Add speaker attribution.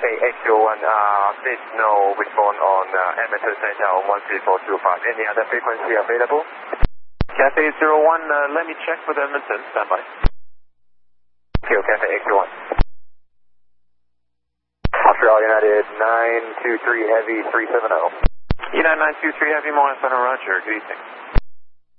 Speaker 1: Cathay X01, there's no response on amateur center on 13425. Any other frequency available?
Speaker 2: Cathay 01, let me check for the Edmonton. Stand by.
Speaker 1: Okay, Cathay X01. Montreal United 923 Heavy 370.
Speaker 2: United 923 Heavy, Morris Center, Roger. Good evening.